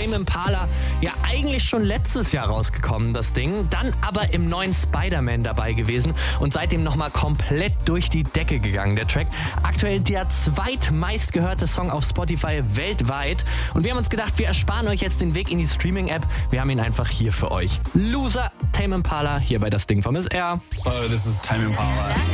Tame Impala. Ja, eigentlich schon letztes Jahr rausgekommen, das Ding. Dann aber im neuen Spider-Man dabei gewesen und seitdem nochmal komplett durch die Decke gegangen, der Track. Aktuell der zweitmeistgehörte Song auf Spotify weltweit. Und wir haben uns gedacht, wir ersparen euch jetzt den Weg in die Streaming-App. Wir haben ihn einfach hier für euch. Loser, Tame Impala, hier bei Das Ding vom SR. Hello, this is Tame Impala.